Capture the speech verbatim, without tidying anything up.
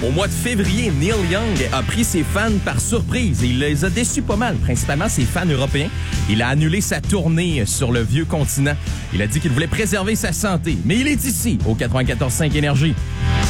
Au mois de février, Neil Young a pris ses fans par surprise et il les a déçus pas mal, principalement ses fans européens. Il a annulé sa tournée sur le vieux continent. Il a dit qu'il voulait préserver sa santé, mais il est ici, au quatre-vingt-quatorze cinq Énergie.